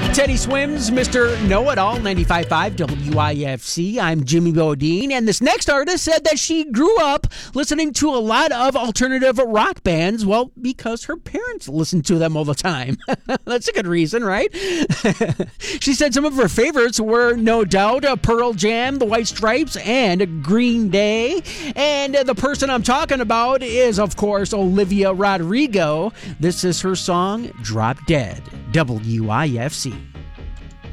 Teddy Swims, Mr. Know-It-All, 95.5 WIFC. I'm Jimmy Bodine, and this next artist said that she grew up listening to a lot of alternative rock bands, well, because her parents listened to them all the time. That's a good reason, right? She said some of her favorites were No Doubt, Pearl Jam, The White Stripes, and Green Day. And the person I'm talking about is, of course, Olivia Rodrigo. This is her song, Drop Dead, WIFC.